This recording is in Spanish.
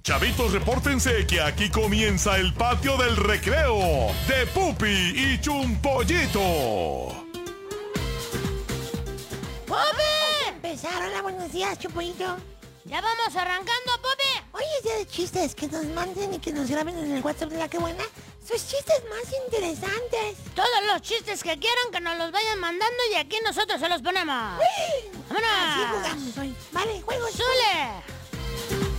Chavitos, repórtense que aquí comienza el patio del recreo de Pupi y Chumpollito. ¡Pupi! Empezaron. Hola, buenos días, Chumpollito. ¿Ya vamos arrancando, Pupi? Hoy es día de chistes, que nos manden y que nos graben en el WhatsApp de La Que Buena sus chistes más interesantes. Todos los chistes que quieran que nos los vayan mandando y aquí nosotros se los ponemos. ¡Sí! ¡Vámonos! Así jugamos hoy. Vale, juegos. ¡Sule!